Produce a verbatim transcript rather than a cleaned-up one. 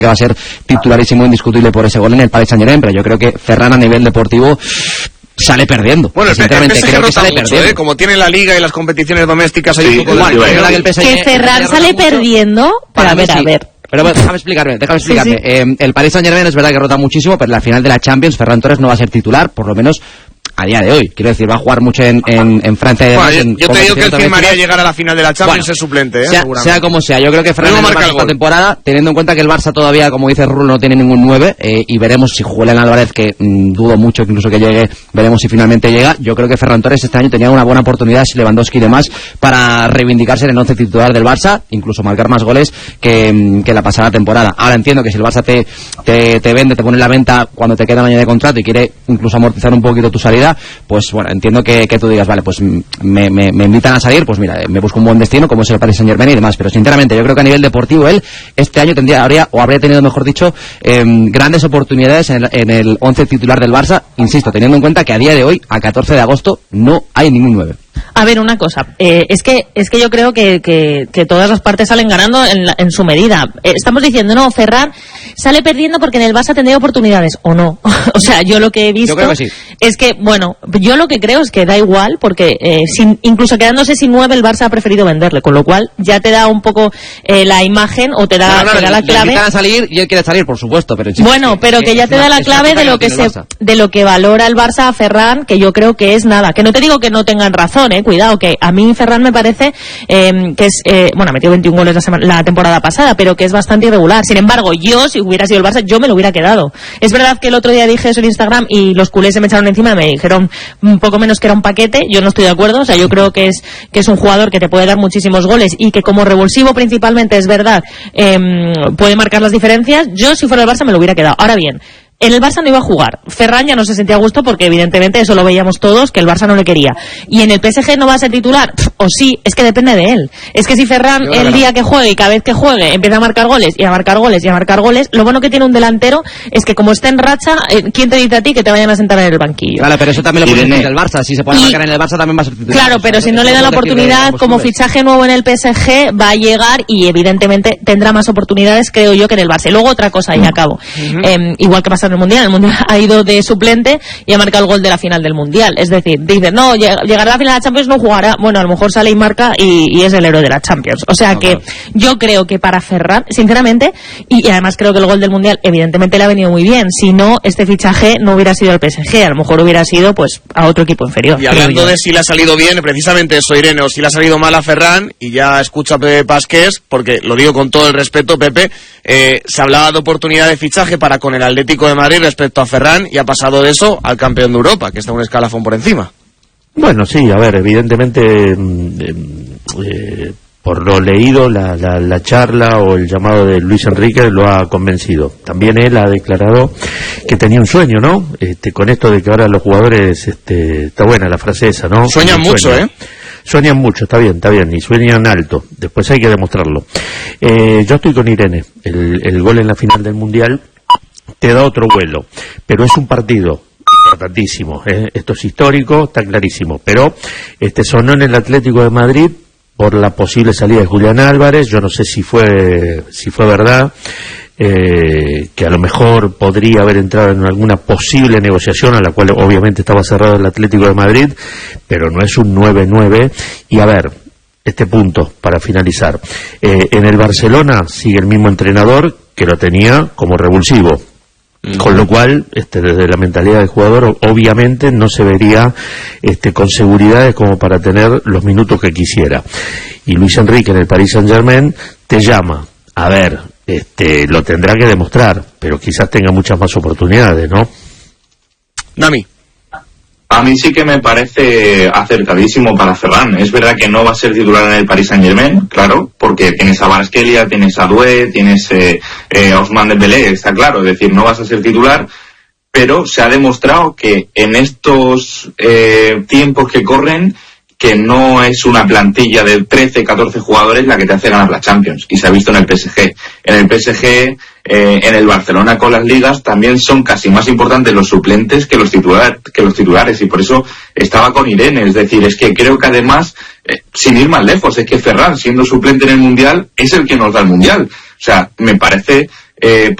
que va a ser titularísimo indiscutible por ese gol en el Paris Saint-Germain, pero yo creo que Ferran a nivel deportivo sale perdiendo. Bueno, sinceramente el P S G creo que sale mucho, perdiendo. ¿eh? Como tiene la Liga y las competiciones domésticas, hay sí, un poco igual. Que, el P S G que Ferran sale perdiendo, para ver, sí. a ver. Pero bueno, déjame explicarme, déjame explicarme. Sí, sí. Eh, el Paris Saint-Germain es verdad que rota muchísimo, pero en la final de la Champions Ferran Torres no va a ser titular, por lo menos a día de hoy. Quiero decir, va a jugar mucho en, en, en Francia y demás. Bueno, yo, yo te digo que el firmaría llegar a la final de la Champions bueno, es suplente, ¿eh? Sea, sea como sea, yo creo que Ferran marca esta temporada, teniendo en cuenta que el Barça todavía, como dice Rulo, no tiene ningún nueve, eh, y veremos si Julián Álvarez, que mmm, dudo mucho incluso que llegue, veremos si finalmente llega. Yo creo que Ferran Torres este año tenía una buena oportunidad, si Lewandowski y demás, para reivindicarse en el once titular del Barça, incluso marcar más goles que, que la pasada temporada. Ahora entiendo que si el Barça te, te, te vende, te pone en la venta cuando te queda un año de contrato y quiere incluso amortizar un poquito tu salida, pues bueno, entiendo que, que tú digas, vale, pues me, me, me invitan a salir, pues mira, me busco un buen destino como es el Paris Saint-Germain y demás, pero sinceramente yo creo que a nivel deportivo él este año tendría, habría, o habría tenido, mejor dicho, eh, grandes oportunidades en el, en el once titular del Barça, insisto, teniendo en cuenta que a día de hoy, a catorce de agosto, no hay ningún nueve. A ver, una cosa, eh, es que es que yo creo que, que, que todas las partes salen ganando en, la, en su medida. Eh, estamos diciendo, no, Ferran sale perdiendo porque en el Barça tendría oportunidades, o no. O sea, yo lo que he visto yo creo que sí. es que, bueno, yo lo que creo es que da igual, porque eh, sin, incluso quedándose sin nueve, el Barça ha preferido venderle, con lo cual ya te da un poco eh, la imagen, o te da, no, no, te da la clave. Le a salir y él quiere salir, por supuesto, pero sí, bueno, pero que, que ya te da la clave de lo que se, de lo que valora el Barça a Ferran, que yo creo que es nada. Que no te digo que no tengan razón, eh, cuidado, que a mí Ferran me parece eh, que es, eh, bueno, ha metido veintiún goles la, semana, la temporada pasada, pero que es bastante irregular. Sin embargo, yo, si hubiera sido el Barça, yo me lo hubiera quedado. Es verdad que el otro día dije eso en Instagram y los culés se me echaron encima, me dijeron un poco menos que era un paquete. Yo no estoy de acuerdo, o sea, yo creo que es que es un jugador que te puede dar muchísimos goles y que como revulsivo principalmente, es verdad, eh, puede marcar las diferencias. Yo, si fuera el Barça, me lo hubiera quedado. Ahora bien, en el Barça no iba a jugar. Ferran ya no se sentía a gusto porque evidentemente eso lo veíamos todos, que el Barça no le quería. Y en el P S G no va a ser titular. Pff, o sí, es que depende de él. Es que si Ferran el no. día que juegue y cada vez que juegue empieza a marcar goles y a marcar goles y a marcar goles, lo bueno que tiene un delantero es que como está en racha, eh, ¿quién te dice a ti que te vayan a sentar en el banquillo? Vale, pero eso también lo puede decir el Barça. Si se puede y, marcar en el Barça también va a ser titular. Claro, pero si no le dan la oportunidad, como fichaje nuevo en el P S G, va a llegar y evidentemente tendrá más oportunidades, creo yo, que en el Barça. Y luego otra cosa, y acabo. Uh-huh. Eh, igual que pasa en el Mundial, el Mundial ha ido de suplente y ha marcado el gol de la final del Mundial. Es decir, dice, no, llegará a la final de la Champions, no jugará. Bueno, a lo mejor sale y marca y, y es el héroe de la Champions. O sea no, que claro. Yo creo que para Ferran, sinceramente, y, y además creo que el gol del Mundial evidentemente le ha venido muy bien. Si no, este fichaje no hubiera sido el P S G, a lo mejor hubiera sido pues a otro equipo inferior. Y hablando de si le ha salido bien, precisamente eso, Irene, o si le ha salido mal a Ferran, y ya escucho a Pepe Pasqués, porque lo digo con todo el respeto, Pepe, eh, se hablaba de oportunidad de fichaje para con el Atlético de Madrid respecto a Ferran, y ha pasado de eso al campeón de Europa, que está un escalafón por encima. Bueno, sí, a ver, evidentemente eh, eh, por lo leído la, la, la charla o el llamado de Luis Enrique lo ha convencido. También él ha declarado que tenía un sueño, ¿no? Este, con esto de que ahora los jugadores, este, está buena la frase esa, ¿no? Sueñan mucho, sueño. ¿eh? Sueñan mucho, está bien, está bien, y sueñan alto, después hay que demostrarlo. Eh, yo estoy con Irene, el, el gol en la final del Mundial te da otro vuelo, pero es un partido importantísimo, ¿eh? Esto es histórico, está clarísimo, pero este sonó en el Atlético de Madrid por la posible salida de Julián Álvarez. Yo no sé si fue si fue verdad, eh, que a lo mejor podría haber entrado en alguna posible negociación, a la cual obviamente estaba cerrado el Atlético de Madrid, pero no es un nueve nueve. Y a ver, este punto para finalizar, eh, en el Barcelona sigue el mismo entrenador que lo tenía como revulsivo. Con lo cual, este, desde la mentalidad del jugador, obviamente no se vería este, con seguridades como para tener los minutos que quisiera. Y Luis Enrique en el Paris Saint-Germain te llama, a ver, este, lo tendrá que demostrar, pero quizás tenga muchas más oportunidades, ¿no? Nami. A mí sí que me parece acertadísimo para Ferran. Es verdad que no va a ser titular en el Paris Saint-Germain, claro, porque tienes a Kvaratskhelia, tienes a Doué, tienes eh, eh, a Ousmane Dembélé, está claro, es decir, no vas a ser titular, pero se ha demostrado que en estos eh, tiempos que corren, que no es una plantilla de trece, catorce jugadores la que te hace ganar la Champions, y se ha visto en el P S G. En el P S G, eh, en el Barcelona con las ligas, también son casi más importantes los suplentes que los, titular, que los titulares, y por eso estaba con Irene. Es decir, es que creo que además, eh, sin ir más lejos, es que Ferran, siendo suplente en el Mundial, es el que nos da el Mundial. O sea, me parece eh,